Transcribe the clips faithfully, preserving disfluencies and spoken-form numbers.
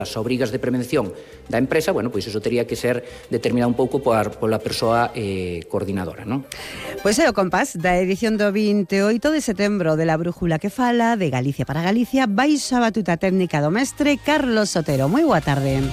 As obrigas de prevención da empresa, bueno, pois iso tería que ser determinado un pouco por, pola persoa eh, coordinadora, non? Pois é o compás da edición do vinte e oito de setembro de La Brújula que fala de Galicia para Galicia, baixo a batuta técnica do mestre Carlos Sotero. Moi boa tarde.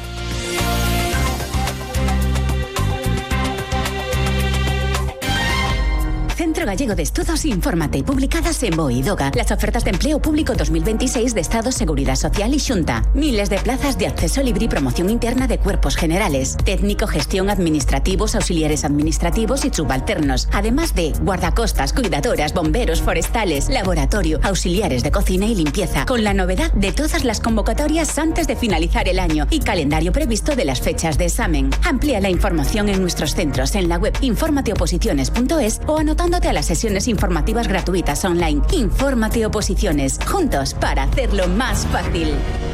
Centro Gallego de Estudos, infórmate, publicadas en Boidoga. Las ofertas de empleo público dos mil veintiséis de Estado, Seguridad Social y Xunta. Miles de plazas de acceso libre y promoción interna de cuerpos generales. Técnico, gestión, administrativos, auxiliares administrativos y subalternos. Además de guardacostas, cuidadoras, bomberos, forestales, laboratorio, auxiliares de cocina y limpieza. Con la novedad de todas las convocatorias antes de finalizar el año y calendario previsto de las fechas de examen. Amplía la información en nuestros centros en la web infórmate oposiciones punto es o anotando a las sesiones informativas gratuitas online. Infórmate Oposiciones, juntos para hacerlo más fácil.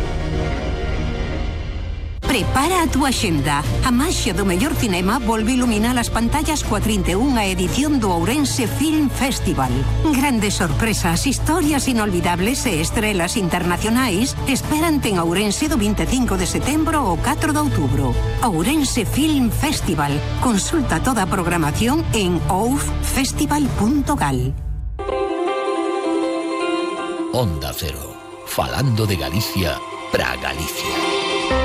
Prepara a túa xenda. A maxia do mellor cinema volve iluminar as pantallas coa trinta e unha edición do Ourense Film Festival. Grandes sorpresas, historias inolvidables e estrelas internacionais esperante en Ourense do vinte e cinco de setembro ao catro de outubro. Ourense Film Festival. Consulta toda a programación en ouf festival punto gal. Onda Cero. Falando de Galicia pra Galicia.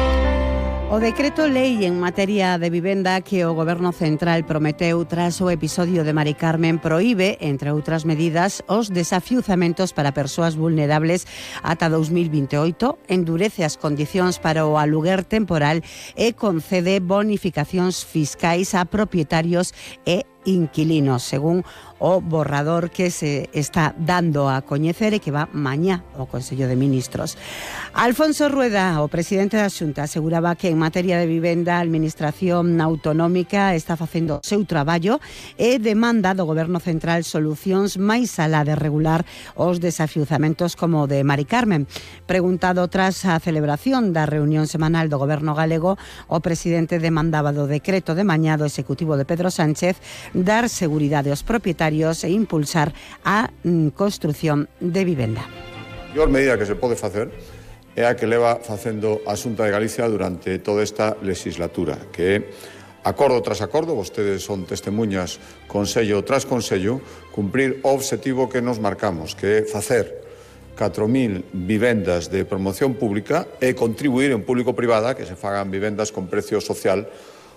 O decreto lei en materia de vivenda que o Goberno Central prometeu tras o episodio de Mari Carmen proíbe, entre outras medidas, os desafiuzamentos para persoas vulnerables ata dous mil vinte e oito, endurece as condicións para o aluguer temporal e concede bonificacións fiscais a propietarios e inquilinos, según o borrador que se está dando a coñecer e que va mañá ao Consello de Ministros. Alfonso Rueda, o presidente da Xunta, aseguraba que en materia de vivenda a Administración Autonómica está facendo o seu traballo e demanda do Goberno Central solucións máis alá de regular os desafiuzamentos como o de Mari Carmen. Preguntado tras a celebración da reunión semanal do Goberno galego, o presidente demandaba do decreto de mañá do Executivo de Pedro Sánchez dar seguridade aos propietarios e impulsar a mm, construción de vivenda. A mellor medida que se pode facer é a que leva facendo a Xunta de Galicia durante toda esta legislatura, que é acordo tras acordo, vostedes son testemunhas, consello tras consello, cumprir o obxectivo que nos marcamos, que é facer catro mil vivendas de promoción pública e contribuir en público-privada que se fagan vivendas con precio social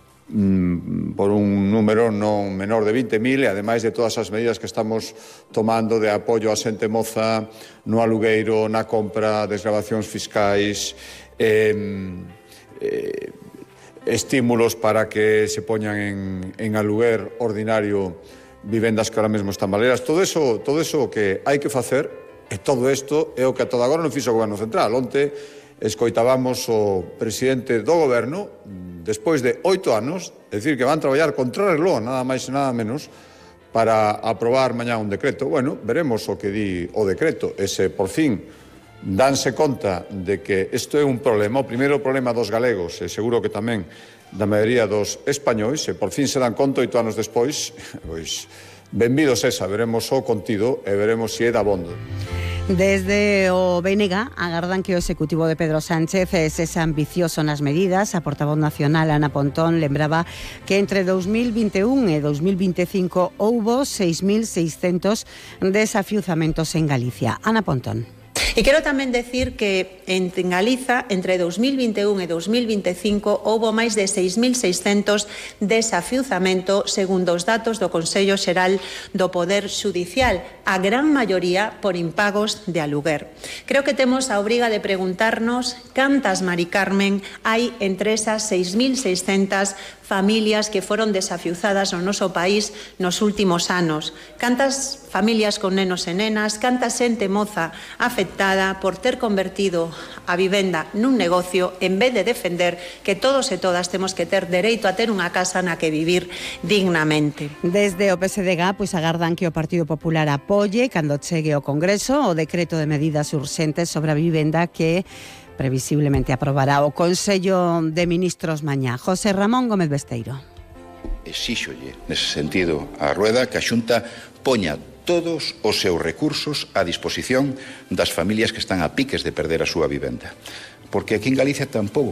por un número non menor de vinte mil e ademais de todas as medidas que estamos tomando de apoio a xente moza no alugueiro, na compra, desgravacións fiscais, eh, eh, estímulos para que se poñan en, en aluguer ordinario vivendas que ahora mesmo están baleras. Todo eso, todo eso que hai que facer, e todo isto é o que a toda agora non fixo o Goberno Central. Onte escoitábamos o presidente do Goberno, despois de oito anos, decir que van traballar contra reloj, nada máis e nada menos, para aprobar mañá un decreto. Bueno, veremos o que di o decreto. E se por fin danse conta de que isto é un problema, o primeiro problema dos galegos, e seguro que tamén da maioría dos españois, e por fin se dan conta oito anos despois, pois benvidos esa, veremos o contido e veremos se é dabondo. Desde o B N G agardan que o Executivo de Pedro Sánchez es ambicioso nas medidas. A portavoz nacional Ana Pontón lembraba que entre dous mil vinte e un e dous mil vinte e cinco houbo seis mil seiscentos desafiuzamentos en Galicia. Ana Pontón. E quero tamén decir que en Galiza, entre dous mil vinte e un e dous mil vinte e cinco, houbo máis de seis mil seiscentos desafiuzamento, segundo os datos do Consello Xeral do Poder Xudicial, a gran maioría por impagos de aluguer. Creo que temos a obriga de preguntarnos cantas Mari Carmen hai entre esas seis mil seiscentas familias que foron desafiuzadas no noso país nos últimos anos. Cantas familias con nenos e nenas, canta xente moza afectada por ter convertido a vivenda nun negocio en vez de defender que todos e todas temos que ter dereito a ter unha casa na que vivir dignamente. Desde o P S D G pois agardan que o Partido Popular apoie cando chegue ao Congreso o decreto de medidas urxentes sobre a vivenda que previsiblemente aprobará o Consello de Ministros mañá. José Ramón Gómez Besteiro. Exíxolle, nese sentido, a Rueda que a Xunta poña todos os seus recursos a disposición das familias que están a piques de perder a súa vivenda. porque aquí en Galicia tampouco